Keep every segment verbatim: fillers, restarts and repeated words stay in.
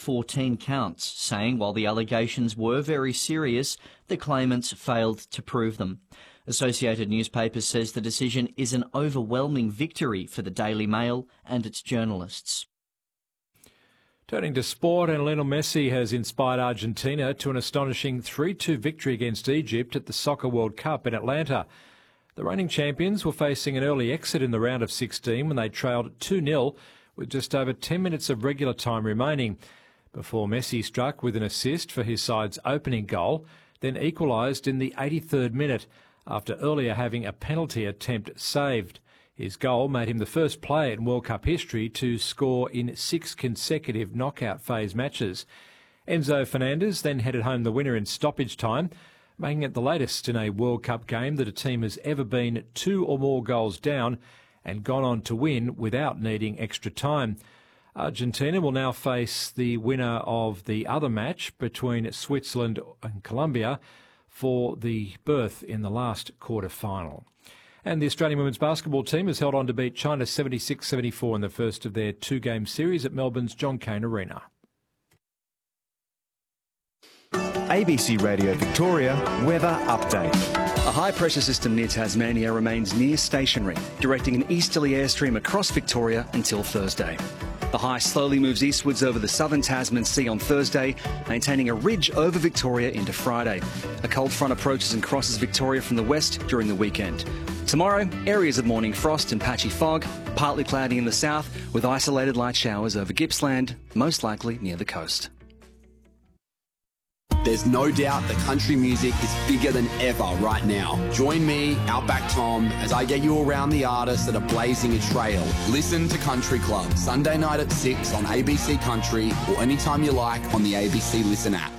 fourteen counts, saying while the allegations were very serious, the claimants failed to prove them. Associated Newspapers says the decision is an overwhelming victory for the Daily Mail and its journalists. Turning to sport, and Lionel Messi has inspired Argentina to an astonishing three two victory against Egypt at the Soccer World Cup in Atlanta. The reigning champions were facing an early exit in the round of sixteen when they trailed two nil with just over ten minutes of regular time remaining, before Messi struck with an assist for his side's opening goal, then equalised in the eighty-third minute after earlier having a penalty attempt saved. His goal made him the first player in World Cup history to score in six consecutive knockout phase matches. Enzo Fernandez then headed home the winner in stoppage time, making it the latest in a World Cup game that a team has ever been two or more goals down and gone on to win without needing extra time. Argentina will now face the winner of the other match between Switzerland and Colombia for the berth in the last quarter-final. And the Australian women's basketball team has held on to beat China seventy-six seventy-four in the first of their two-game series at Melbourne's John Cain Arena. A B C Radio Victoria weather update. A high-pressure system near Tasmania remains near stationary, directing an easterly airstream across Victoria until Thursday. The high slowly moves eastwards over the southern Tasman Sea on Thursday, maintaining a ridge over Victoria into Friday. A cold front approaches and crosses Victoria from the west during the weekend. Tomorrow, areas of morning frost and patchy fog, partly cloudy in the south, with isolated light showers over Gippsland, most likely near the coast. There's no doubt that country music is bigger than ever right now. Join me, Outback Tom, as I get you around the artists that are blazing a trail. Listen to Country Club, Sunday night at six on A B C Country, or anytime you like on the A B C Listen app.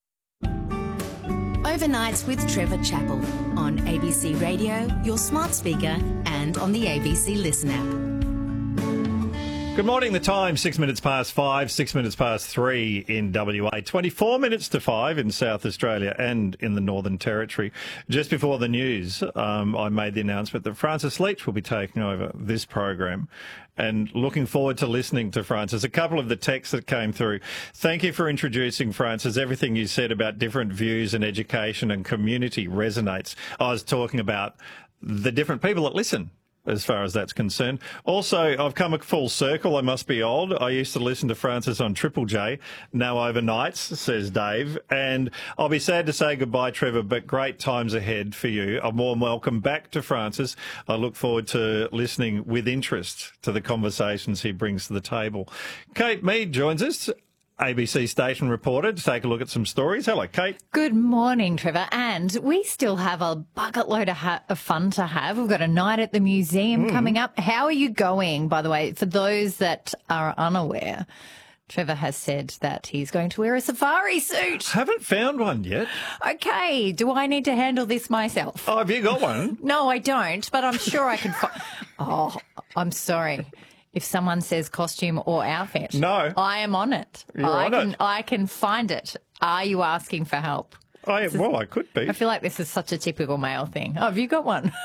Overnights with Trevor Chappell on A B C Radio, your smart speaker, and on the A B C Listen app. Good morning. The time, six minutes past five, six minutes past three in W A, twenty-four minutes to five in South Australia and in the Northern Territory. Just before the news, um, I made the announcement that Francis Leach will be taking over this program, and looking forward to listening to Francis. A couple of the texts that came through. Thank you for introducing Francis. Everything you said about different views and education and community resonates. I was talking about the different people that listen, as far as that's concerned. Also, I've come a full circle. I must be old. I used to listen to Francis on Triple J, now overnights, says Dave. And I'll be sad to say goodbye, Trevor, but great times ahead for you. A warm welcome back to Francis. I look forward to listening with interest to the conversations he brings to the table. Kate Mead joins us, A B C station reporter, to take a look at some stories. Hello, Kate. Good morning, Trevor. And we still have a bucket load of, ha- of fun to have. We've got a night at the museum mm. coming up. How are you going, by the way? For those that are unaware, Trevor has said that he's going to wear a safari suit. Haven't found one yet. Okay. Do I need to handle this myself? Oh, have you got one? No, I don't, but I'm sure I can find... Oh, I'm sorry. If someone says costume or outfit, no, I am on it. You're I on can, it. I can find it. Are you asking for help? I, well, I could be. I feel like this is such a typical male thing. Oh, have you got one?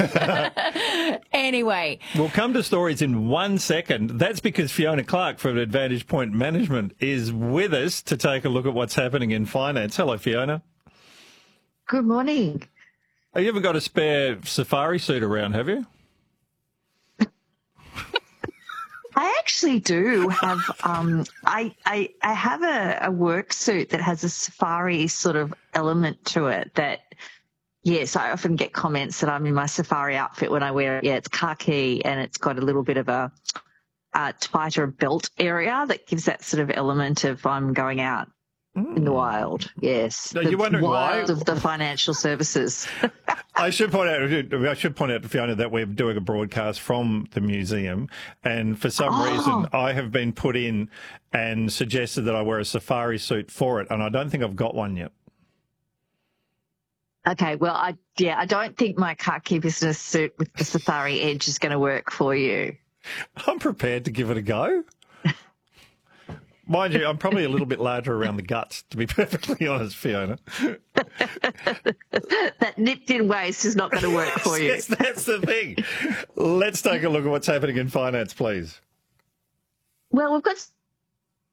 Anyway. We'll come to stories in one second. That's because Fiona Clark from Advantage Point Management is with us to take a look at what's happening in finance. Hello, Fiona. Good morning. Have you ever got a spare safari suit around, have you? I actually do have. Um, I, I I have a, a work suit that has a safari sort of element to it. That yes, I often get comments that I'm in my safari outfit when I wear it. Yeah, it's khaki and it's got a little bit of a, a tighter belt area that gives that sort of element of I'm going out mm. in the wild. Yes, Are the you wondering wild why? of the financial services. I should point out, I should point out to Fiona that we're doing a broadcast from the museum, and for some oh. reason I have been put in and suggested that I wear a safari suit for it, and I don't think I've got one yet. Okay, well, I yeah, I don't think my khaki business suit with the safari edge is going to work for you. I'm prepared to give it a go. Mind you, I'm probably a little bit larger around the guts, to be perfectly honest, Fiona. That nipped-in waist is not going to work for you. Yes, that's the thing. Let's take a look at what's happening in finance, please. Well, we've got